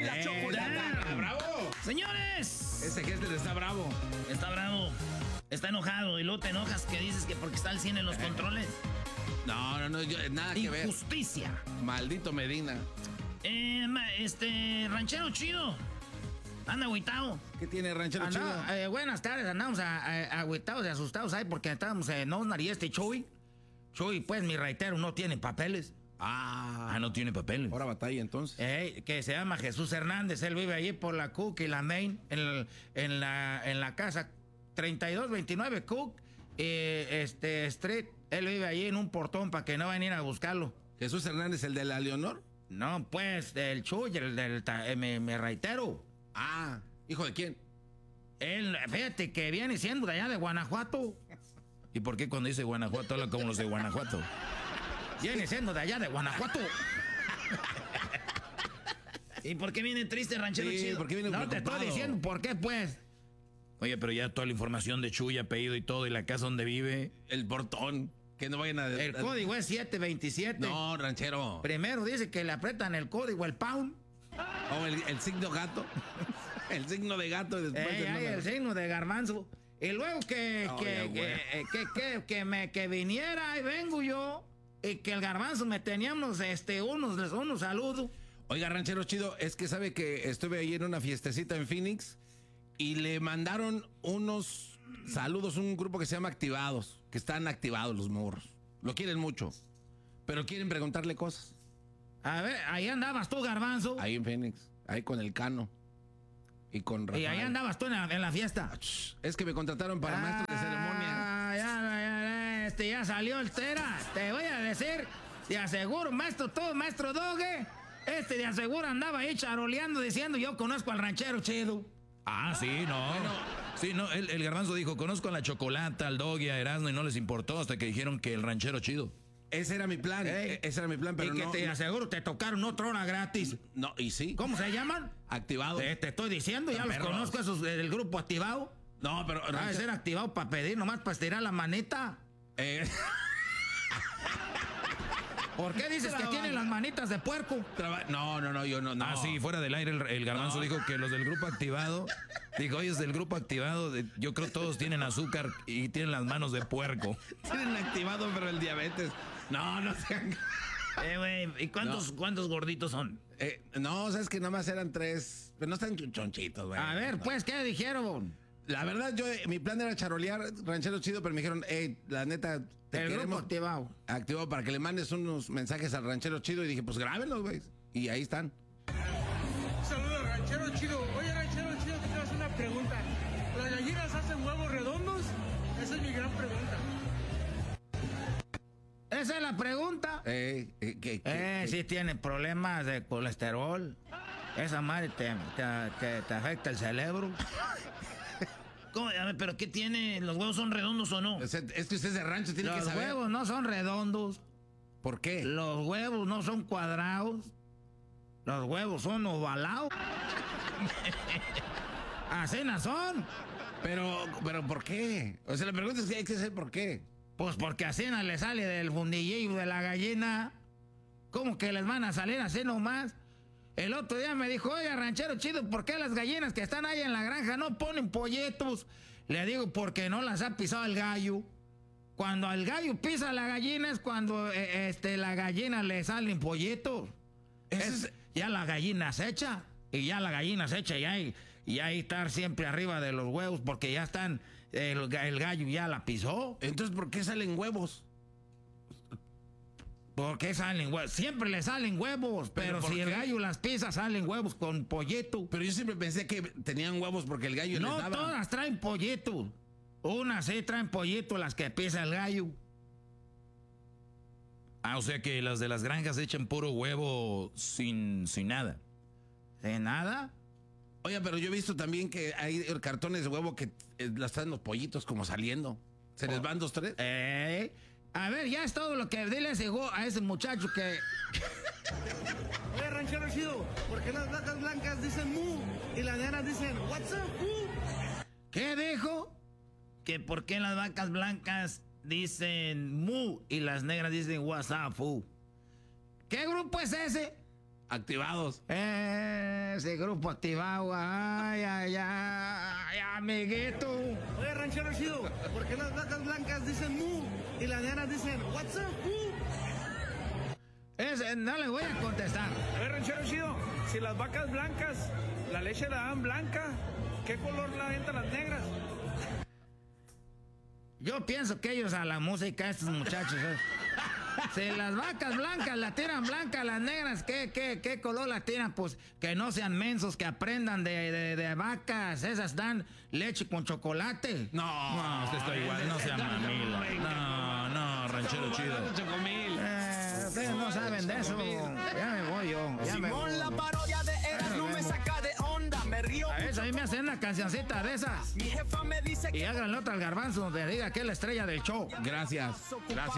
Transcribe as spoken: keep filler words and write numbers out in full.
La Chocolata. ¡Está bravo! Señores. Ese Hessler está bravo. Está bravo. Está enojado. Y luego te enojas que dices que porque está al cien en los controles. No, no, no, yo, nada que ver. Injusticia. Maldito Medina. Eh, este, ranchero chido. Anda agüitado. ¿Qué tiene ranchero Andaba, chido? eh, buenas tardes, andamos a- a- agüitados y asustados ahí porque estábamos en Osnar y este Chuy. Chuy, pues mi reitero, no tiene papeles. Ah, Ah, no tiene papeles. ahora batalla entonces. Eh, que se llama Jesús Hernández, él vive allí por la Cook y la Main, en, el- en, la, en la casa treinta y dos veintinueve Cook, eh, este, Street. Él vive allí en un portón para que no vayan a ir a buscarlo. Jesús Hernández, el de la Leonor. No, pues, del Chuy, el del, ta- eh, mi, mi reitero. Ah, ¿hijo de quién? Él, fíjate que viene siendo de allá de Guanajuato. ¿Y por qué cuando dice Guanajuato habla como los de Guanajuato? Viene siendo de allá de Guanajuato. ¿Y por qué viene triste, ranchero Sí, chido? ¿por qué viene No te preocupado? estoy diciendo por qué, pues. Oye, pero ya toda la información de Chuy, apellido y todo, y la casa donde vive. El portón. Que no vayan a... El código es siete veintisiete. No, ranchero. Primero dice que le apretan el código, el pound. O el, el signo gato. El signo de gato después Ey, del hay número. el signo de garbanzo. Y luego que, Ay, que, güey. que, eh, que, que, que me, que viniera y vengo yo. Y que el garbanzo me teníamos este, unos, unos saludos. Oiga, ranchero chido, es que sabe que estuve ahí en una fiestecita en Phoenix y le mandaron unos saludos, un grupo que se llama Activados, que están activados los morros. Lo quieren mucho, pero quieren preguntarle cosas. A ver, ahí andabas tú, garbanzo. Ahí en Phoenix, ahí con el Cano y con Rafael. Y ahí andabas tú en la, en la fiesta. Es que me contrataron para maestro de ceremonia. Ah, ya, ya, ya, este ya salió el Tera. Te voy a decir, te aseguro, maestro todo, maestro Doge. Este de aseguro andaba ahí charoleando diciendo yo conozco al ranchero chido. Ah, sí, no. Sí, no, el, el garbanzo dijo, conozco a la Chocolata, al Doggy, a Erasmo, y no les importó hasta que dijeron que el ranchero chido. Ese era mi plan, Ey. e- ese era mi plan, pero y que no, te no, aseguro te tocaron otra hora gratis. no, y sí, ¿Cómo se llaman? activado. Te, te estoy diciendo, ya los Perros. conozco esos del grupo activado. No, pero Ah, de ranchero- ser activado para pedir, nomás para estirar la manita. eh, ¿Por qué dices que Traba- tienen las manitas de puerco? traba- no, no, no, yo no, no. Ah, sí, fuera del aire el, el garbanzo No. dijo que los del grupo activado, dijo, oye, es del grupo activado, de- yo creo todos tienen azúcar y tienen las manos de puerco. Tienen activado, pero el diabetes. No, no sean. Eh, güey, ¿y cuántos, cuántos gorditos son? Eh, no, sabes que nada más eran tres. Pero no están chonchitos, güey. A ver, No. pues, ¿qué dijeron? La verdad, yo, eh, mi plan era charolear ranchero chido, pero me dijeron, hey, la neta, te El grupo queremos activado. activado para que le mandes unos mensajes al ranchero chido. Y dije, pues grábenlos, güey. Y ahí están. Saludos, ranchero chido. Oye, ranchero chido, te quiero hacer una pregunta. ¿Las gallinas hacen huevos redondos? Esa es mi gran pregunta. Esa es la pregunta. Eh, eh, que, que- Eh, que- sí tiene problemas de colesterol. Esa madre te, te, te- te afecta el cerebro. ¿Cómo? A ver, ¿pero qué tiene? ¿Los huevos son redondos o no? o sea, es que usted es de rancho, tiene que Los saber. huevos no son redondos. ¿Por qué? Los huevos no son cuadrados. Los huevos son ovalados. Así no son. Pero, pero, ¿por qué? O sea, la pregunta es que hay que saber por qué. Pues porque así no le sale del fundillo de la gallina. ¿Cómo que les van a salir así nomás? El otro día me dijo, oiga, ranchero chido, ¿por qué las gallinas que están ahí en la granja no ponen pollitos? Le digo, porque no las ha pisado el gallo. Cuando el gallo pisa la gallina es cuando eh, este, la gallina le salen pollitos. Ese Es- es- ya la gallina se echa. Y ya la gallina se echa y ahí, y ahí estar siempre arriba de los huevos porque ya están, el, el gallo ya la pisó. Entonces, ¿por qué salen huevos? ¿Por qué salen huevos? Siempre le salen huevos, pero, ¿Pero por si el qué? gallo las pisa, salen huevos con pollito. Pero yo siempre pensé que tenían huevos porque el gallo No les daba. todas traen pollito. Unas sí traen pollito, las que pisa el gallo. Ah, o sea que las de las granjas echan puro huevo sin, sin nada. ¿De nada? Oye, pero yo he visto también que hay cartones de huevo que eh, las traen los pollitos como saliendo. ¿Se les van dos, tres? Eh, a ver, ya es todo lo que... Dile a ese, go- a ese muchacho que... Oye, ranchero chido, ¿por qué las vacas blancas dicen mu y las negras dicen what's up, mu? ¿Qué dijo? Que por qué las vacas blancas dicen mu y las negras dicen what's up, fu. ¿Qué grupo es ese? Activados. Eh, ese grupo activado. Ay, ay, ay, amiguito. Oye, ranchero chido, ¿por qué las vacas blancas dicen mu y las negras dicen what's up, mu? Ese, no le voy a contestar. Oye, ranchero chido, si las vacas blancas, la leche la dan blanca, ¿qué color la avientan las negras? Yo pienso que ellos a la música, estos muchachos, eh, si las vacas blancas la tiran blanca, las negras, ¿qué, qué, qué color la tiran? Pues que no sean mensos, que aprendan de, de, de vacas. Esas dan leche con chocolate. No, No, usted está igual, no sea mamila. No, no, ranchero chido. Eh, ustedes no saben de eso. Ya me voy yo. Ya me voy. Simón, la parodia de Eras no me saca de onda, me río. A eso a mí me hacen una cancioncita de esas. Mi jefa me dice Y que háganle otra al garbanzo donde diga que es la estrella del show. Gracias. Gracias.